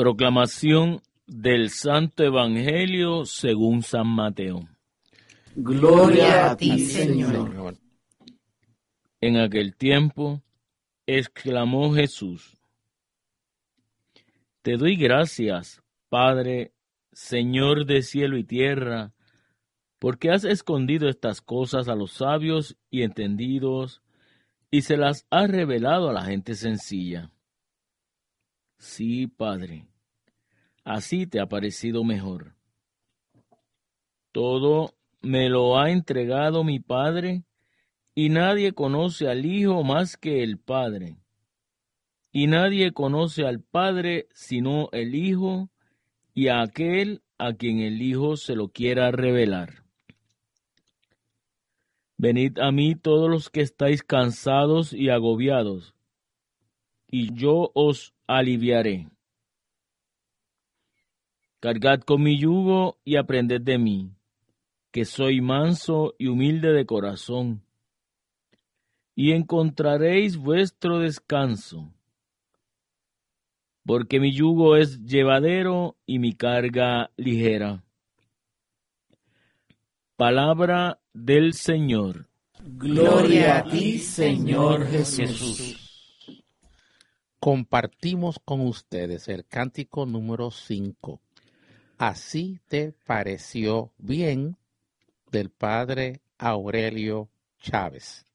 Proclamación del Santo Evangelio según San Mateo. Gloria a ti, Señor. En aquel tiempo, exclamó Jesús: Te doy gracias, Padre, Señor de cielo y tierra, porque has escondido estas cosas a los sabios y entendidos y se las has revelado a la gente sencilla. Sí, Padre, así te ha parecido mejor. Todo me lo ha entregado mi Padre, y nadie conoce al Hijo más que el Padre. Y nadie conoce al Padre sino el Hijo, y a aquel a quien el Hijo se lo quiera revelar. Venid a mí todos los que estáis cansados y agobiados, y yo os aliviaré. Cargad con mi yugo y aprended de mí, que soy manso y humilde de corazón, y encontraréis vuestro descanso, porque mi yugo es llevadero y mi carga ligera. Palabra del Señor. Gloria a ti, Señor Jesús. Compartimos con ustedes el cántico número 5. Así te pareció bien, del padre Aurelio Chávez.